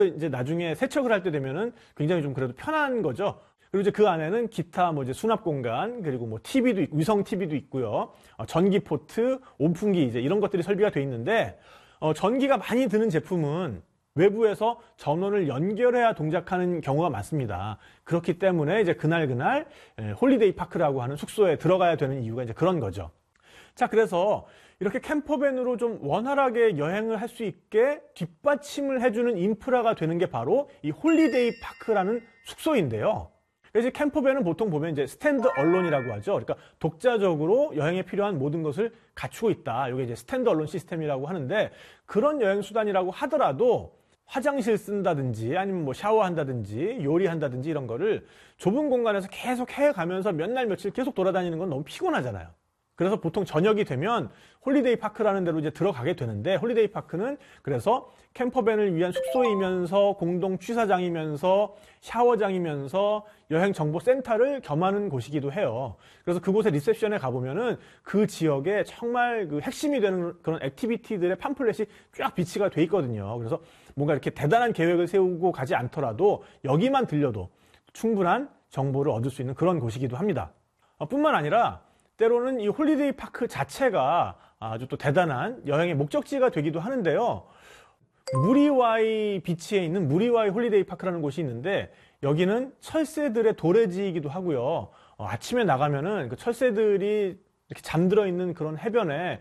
이제 나중에 세척을 할 때 되면은 굉장히 좀 그래도 편한 거죠. 그리고 이제 그 안에는 기타 뭐 이제 수납 공간, 그리고 뭐 TV도 있고, 위성 TV도 있고요. 전기 포트, 온풍기 이제 이런 것들이 설비가 돼 있는데, 전기가 많이 드는 제품은 외부에서 전원을 연결해야 동작하는 경우가 많습니다. 그렇기 때문에 이제 그날 홀리데이 파크라고 하는 숙소에 들어가야 되는 이유가 이제 그런 거죠. 자, 그래서 이렇게 캠퍼밴으로 좀 원활하게 여행을 할 수 있게 뒷받침을 해주는 인프라가 되는 게 바로 이 홀리데이 파크라는 숙소인데요. 그래서 캠퍼밴은 보통 보면 이제 스탠드 얼론이라고 하죠. 그러니까 독자적으로 여행에 필요한 모든 것을 갖추고 있다. 이게 이제 스탠드 얼론 시스템이라고 하는데, 그런 여행 수단이라고 하더라도 화장실 쓴다든지 아니면 뭐 샤워한다든지 요리한다든지 이런 거를 좁은 공간에서 계속 해가면서 몇 날 며칠 계속 돌아다니는 건 너무 피곤하잖아요. 그래서 보통 저녁이 되면 홀리데이 파크라는 데로 이제 들어가게 되는데, 홀리데이 파크는 그래서 캠퍼밴을 위한 숙소이면서 공동 취사장이면서 샤워장이면서 여행 정보 센터를 겸하는 곳이기도 해요. 그래서 그곳에 리셉션에 가보면은 그 지역에 정말 그 핵심이 되는 그런 액티비티들의 팜플렛이 쫙 비치가 돼 있거든요. 그래서 뭔가 이렇게 대단한 계획을 세우고 가지 않더라도 여기만 들려도 충분한 정보를 얻을 수 있는 그런 곳이기도 합니다. 뿐만 아니라 때로는 이 홀리데이 파크 자체가 아주 또 대단한 여행의 목적지가 되기도 하는데요. 무리와이 비치에 있는 무리와이 홀리데이 파크라는 곳이 있는데, 여기는 철새들의 도래지이기도 하고요. 아침에 나가면은 그 철새들이 이렇게 잠들어 있는 그런 해변에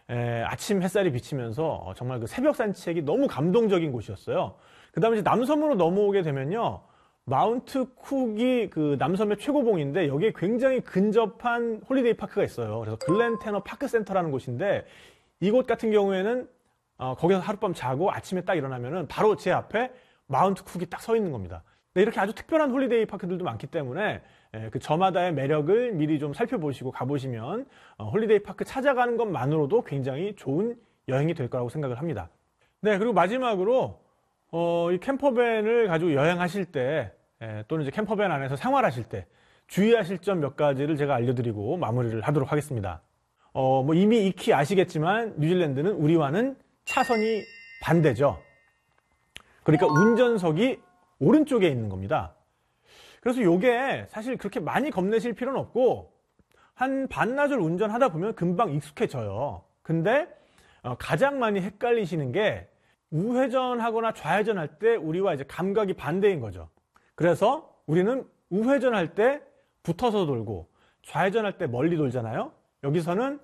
아침 햇살이 비치면서 정말 그 새벽 산책이 너무 감동적인 곳이었어요. 그 다음에 이제 남섬으로 넘어오게 되면요, 마운트 쿡이 그 남섬의 최고봉인데, 여기에 굉장히 근접한 홀리데이 파크가 있어요. 그래서 글렌 테너 파크 센터라는 곳인데, 이곳 같은 경우에는 거기서 하룻밤 자고 아침에 딱 일어나면은 바로 제 앞에 마운트 쿡이 딱 서 있는 겁니다. 네, 이렇게 아주 특별한 홀리데이 파크들도 많기 때문에 그 저마다의 매력을 미리 좀 살펴보시고 가보시면 홀리데이 파크 찾아가는 것만으로도 굉장히 좋은 여행이 될 거라고 생각을 합니다. 네, 그리고 마지막으로 이 캠퍼밴을 가지고 여행하실 때, 또는 이제 캠퍼밴 안에서 생활하실 때 주의하실 점 몇 가지를 제가 알려드리고 마무리를 하도록 하겠습니다. 뭐 이미 익히 아시겠지만 뉴질랜드는 우리와는 차선이 반대죠. 그러니까 운전석이 오른쪽에 있는 겁니다. 그래서 요게 사실 그렇게 많이 겁내실 필요는 없고, 한 반나절 운전하다 보면 금방 익숙해져요. 근데 가장 많이 헷갈리시는 게, 우회전하거나 좌회전할 때 우리와 이제 감각이 반대인 거죠. 그래서 우리는 우회전할 때 붙어서 돌고 좌회전할 때 멀리 돌잖아요. 여기서는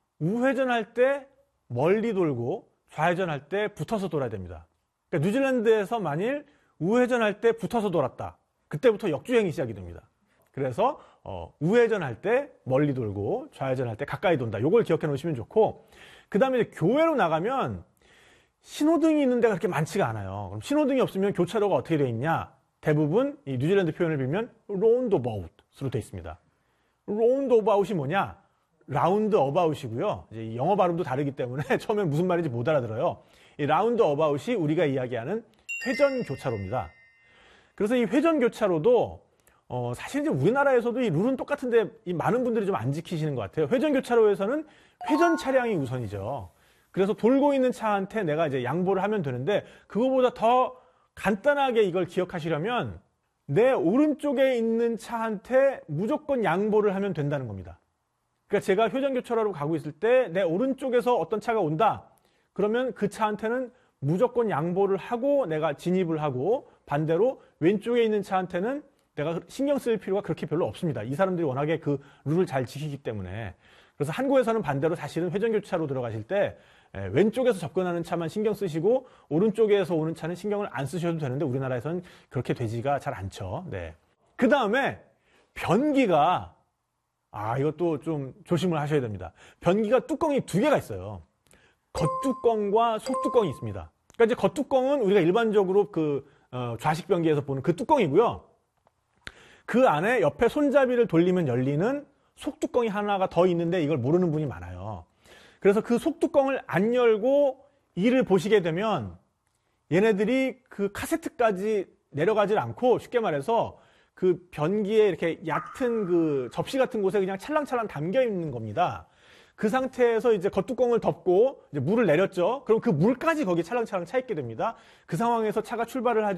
우회전할 때 멀리 돌고 좌회전할 때 붙어서 돌아야 됩니다. 그러니까 뉴질랜드에서 만일 우회전할 때 붙어서 돌았다, 그때부터 역주행이 시작이 됩니다. 그래서 우회전할 때 멀리 돌고 좌회전할 때 가까이 돈다. 이걸 기억해 놓으시면 좋고, 그 다음에 교외로 나가면 신호등이 있는 데가 그렇게 많지가 않아요. 그럼 신호등이 없으면 교차로가 어떻게 되어 있냐? 대부분 이 뉴질랜드 표현을 빌면 roundabout으로 되어 있습니다. roundabout이 뭐냐? 라운드 어바웃이고요. 이제 영어 발음도 다르기 때문에 처음엔 무슨 말인지 못 알아들어요. 이 라운드 어바웃이 우리가 이야기하는 회전 교차로입니다. 그래서 이 회전 교차로도 사실 이제 우리나라에서도 이 룰은 똑같은데 이 많은 분들이 좀 안 지키시는 것 같아요. 회전 교차로에서는 회전 차량이 우선이죠. 그래서 돌고 있는 차한테 내가 이제 양보를 하면 되는데, 그거보다 더 간단하게 이걸 기억하시려면 내 오른쪽에 있는 차한테 무조건 양보를 하면 된다는 겁니다. 그러니까 제가 회전교차로로 가고 있을 때 내 오른쪽에서 어떤 차가 온다, 그러면 그 차한테는 무조건 양보를 하고 내가 진입을 하고, 반대로 왼쪽에 있는 차한테는 내가 신경 쓸 필요가 그렇게 별로 없습니다. 이 사람들이 워낙에 그 룰을 잘 지키기 때문에. 그래서 한국에서는 반대로 사실은 회전교차로 들어가실 때 왼쪽에서 접근하는 차만 신경 쓰시고 오른쪽에서 오는 차는 신경을 안 쓰셔도 되는데, 우리나라에서는 그렇게 되지가 잘 않죠. 네. 그 다음에 변기가, 이것도 좀 조심을 하셔야 됩니다. 변기가 뚜껑이 두 개가 있어요. 겉뚜껑과 속뚜껑이 있습니다. 그러니까 이제 겉뚜껑은 우리가 일반적으로 그 좌식 변기에서 보는 그 뚜껑이고요. 그 안에 옆에 손잡이를 돌리면 열리는 속뚜껑이 하나가 더 있는데, 이걸 모르는 분이 많아요. 그래서 그 속뚜껑을 안 열고 이를 보시게 되면 얘네들이 그 카세트까지 내려가질 않고, 쉽게 말해서 그 변기에 이렇게 얕은 그 접시 같은 곳에 그냥 찰랑찰랑 담겨 있는 겁니다. 그 상태에서 이제 겉뚜껑을 덮고 이제 물을 내렸죠. 그럼 그 물까지 거기에 찰랑찰랑 차 있게 됩니다. 그 상황에서 차가 출발을 하지